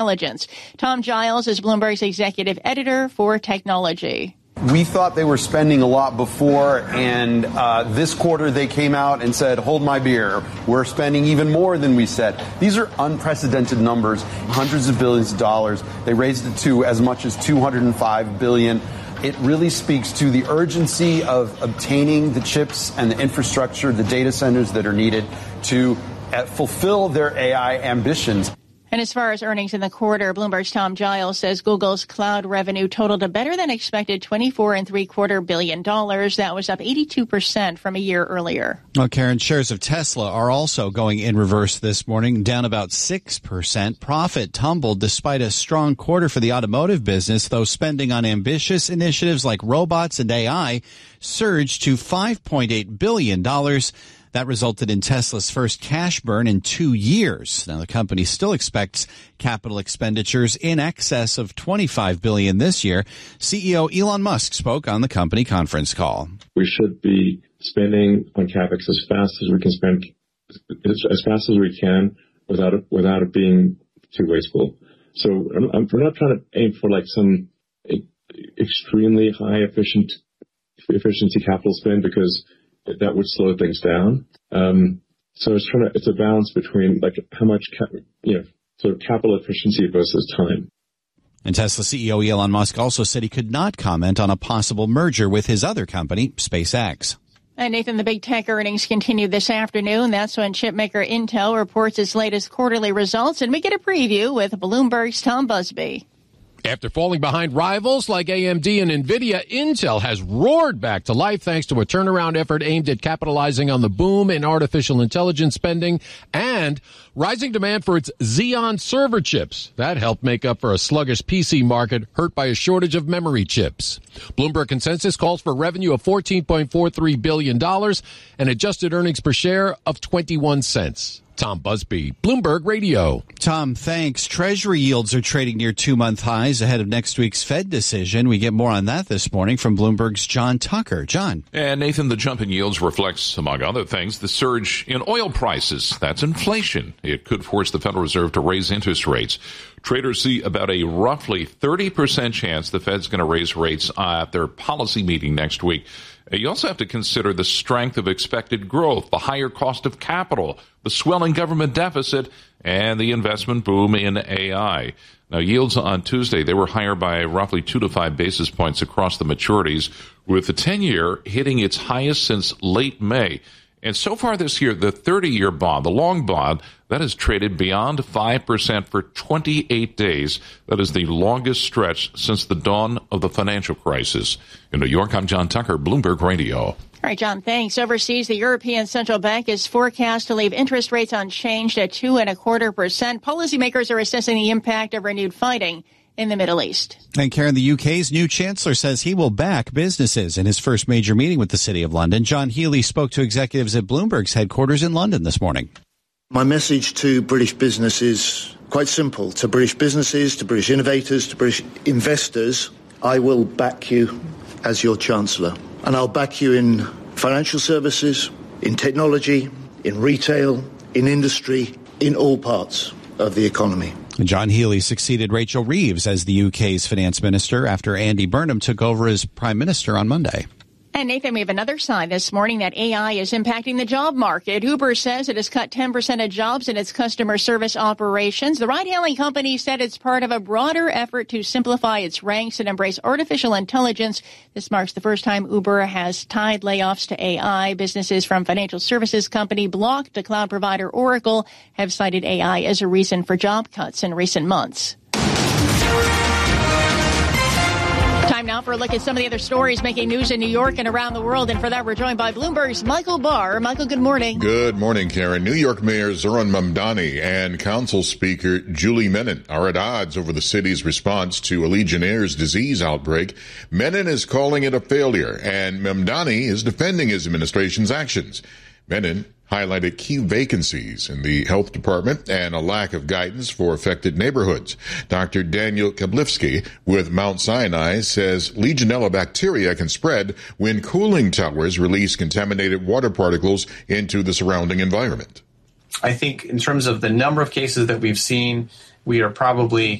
intelligence. Tom Giles is Bloomberg's executive editor for technology. We thought they were spending a lot before, and this quarter they came out and said, hold my beer. We're spending even more than we said. These are unprecedented numbers, hundreds of billions of dollars. They raised it to as much as $205 billion. It really speaks to the urgency of obtaining the chips and the infrastructure, the data centers that are needed to fulfill their AI ambitions. And as far as earnings in the quarter, Bloomberg's Tom Giles says Google's cloud revenue totaled a better than expected $24.75 billion. That was up 82% from a year earlier. Well, Karen, shares of Tesla are also going in reverse this morning, down about 6%. Profit tumbled despite a strong quarter for the automotive business, though spending on ambitious initiatives like robots and AI surged to $5.8 billion. That resulted in Tesla's first cash burn in 2 years. Now, the company still expects capital expenditures in excess of $25 billion this year. CEO Elon Musk spoke on the company conference call. We should be spending on CapEx as fast as we can spend, as fast as we can, without it being too wasteful. So we're not trying to aim for like some extremely high efficiency capital spend, because that would slow things down. So it's a balance between like how much, sort of capital efficiency versus time. And Tesla CEO Elon Musk also said he could not comment on a possible merger with his other company, SpaceX. And Nathan, the big tech earnings continue this afternoon. That's when chipmaker Intel reports its latest quarterly results. And we get a preview with Bloomberg's Tom Busby. After falling behind rivals like AMD and NVIDIA, Intel has roared back to life thanks to a turnaround effort aimed at capitalizing on the boom in artificial intelligence spending and rising demand for its Xeon server chips. That helped make up for a sluggish PC market hurt by a shortage of memory chips. Bloomberg consensus calls for revenue of $14.43 billion and adjusted earnings per share of 21 cents. Tom Busby, Bloomberg Radio. Tom, thanks. Treasury yields are trading near 2-month highs ahead of next week's Fed decision. We get more on that this morning from Bloomberg's John Tucker. John. And Nathan, the jump in yields reflects, among other things, the surge in oil prices. That's inflation. It could force the Federal Reserve to raise interest rates. Traders see about a roughly 30% chance the Fed's going to raise rates at their policy meeting next week. You also have to consider the strength of expected growth, the higher cost of capital, the swelling government deficit, and the investment boom in AI. Now, yields on Tuesday, they were higher by roughly 2 to 5 basis points across the maturities, with the 10-year hitting its highest since late May. And so far this year, the 30-year bond, the long bond, that has traded beyond 5% for 28 days. That is the longest stretch since the dawn of the financial crisis. In New York, I'm John Tucker, Bloomberg Radio. All right, John, thanks. Overseas, the European Central Bank is forecast to leave interest rates unchanged at 2.25%. Policymakers are assessing the impact of renewed fighting in the Middle East. And Karen, the UK's new chancellor says he will back businesses in his first major meeting with the City of London. John Healey spoke to executives at Bloomberg's headquarters in London this morning. My message to British business is quite simple. To British businesses, to British innovators, to British investors, I will back you as your chancellor. And I'll back you in financial services, in technology, in retail, in industry, in all parts of the economy. John Healey succeeded Rachel Reeves as the UK's finance minister after Andy Burnham took over as prime minister on Monday. And Nathan, we have another sign this morning that AI is impacting the job market. Uber says it has cut 10% of jobs in its customer service operations. The ride-hailing company said it's part of a broader effort to simplify its ranks and embrace artificial intelligence. This marks the first time Uber has tied layoffs to AI. Businesses from financial services company Block to cloud provider Oracle have cited AI as a reason for job cuts in recent months. Time now for a look at some of the other stories making news in New York and around the world. And for that, we're joined by Bloomberg's Michael Barr. Michael, good morning. Good morning, Karen. New York Mayor Zohran Mamdani and Council Speaker Julie Menon are at odds over the city's response to a Legionnaire's disease outbreak. Menon is calling it a failure, and Mamdani is defending his administration's actions. Menon highlighted key vacancies in the health department and a lack of guidance for affected neighborhoods. Dr. Daniel Kablivsky with Mount Sinai says Legionella bacteria can spread when cooling towers release contaminated water particles into the surrounding environment. I think in terms of the number of cases that we've seen we are probably